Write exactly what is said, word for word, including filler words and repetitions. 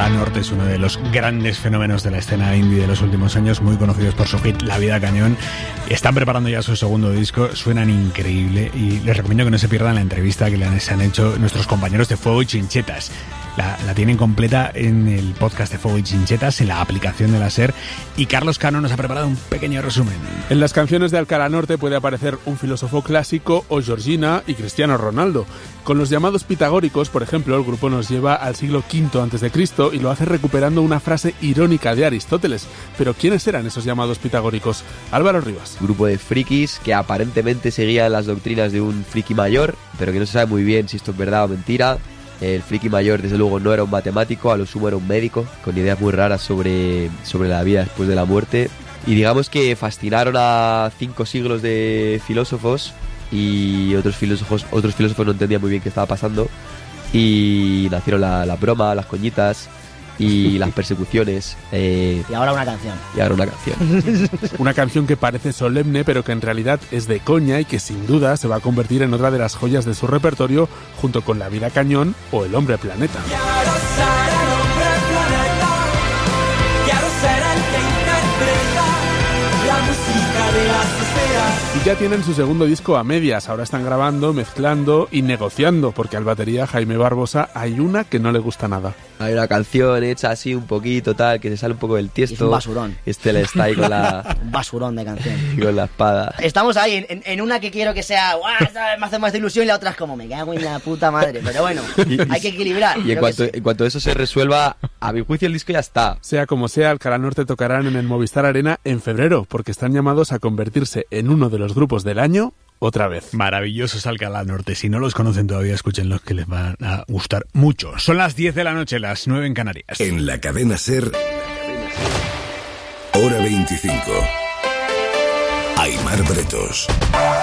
Alcalá Norte es uno de los grandes fenómenos de la escena indie de los últimos años, muy conocidos por su hit La Vida Cañón. Están preparando ya su segundo disco, suenan increíble y les recomiendo que no se pierdan la entrevista que les han hecho nuestros compañeros de Fuego y Chinchetas. La, la tienen completa en el podcast de Fuego y Chinchetas, en la aplicación de la SER, y Carlos Cano nos ha preparado un pequeño resumen. En las canciones de Alcalá Norte puede aparecer un filósofo clásico o Georgina y Cristiano Ronaldo. Con los llamados pitagóricos, por ejemplo, el grupo nos lleva al siglo quinto antes de Cristo y lo hace recuperando una frase irónica de Aristóteles. Pero ¿quiénes eran esos llamados pitagóricos? Álvaro Rivas. Grupo de frikis que aparentemente seguían las doctrinas de un friki mayor, pero que no se sabe muy bien si esto es verdad o mentira. El friki mayor, desde luego, no era un matemático, a lo sumo era un médico, con ideas muy raras sobre, sobre la vida después de la muerte. Y digamos que fascinaron a cinco siglos de filósofos, y otros filósofos otros filósofos no entendían muy bien qué estaba pasando, y nacieron la, la broma, las coñitas y las persecuciones. Eh, y ahora una canción. Y ahora una canción. Una canción que parece solemne, pero que en realidad es de coña y que sin duda se va a convertir en otra de las joyas de su repertorio, junto con La Vida Cañón o El Hombre Planeta. Y ya tienen su segundo disco a medias, ahora están grabando, mezclando y negociando, porque al batería Jaime Barbosa hay una que no le gusta nada. Hay una canción hecha así un poquito tal, que se sale un poco del tiesto. Es un basurón. Este le está ahí con la... un basurón de canción. Con la espada. Estamos ahí, en, en una que quiero que sea, ¡guau! Me hace más de ilusión, y la otra es como, me cago en la puta madre. Pero bueno, y, hay que equilibrar. Y en cuanto, en cuanto eso se resuelva, a mi juicio el disco ya está. Sea como sea, Alcalá Norte tocarán en el Movistar Arena en febrero, porque están llamados a convertirse en uno de los grupos del año otra vez. Maravillosos Alcalá Norte. Si no los conocen todavía, escúchenlos, que les van a gustar mucho. Son las diez de la noche, las nueve en Canarias. En la cadena SER, hora veinticinco. Aimar Bretos.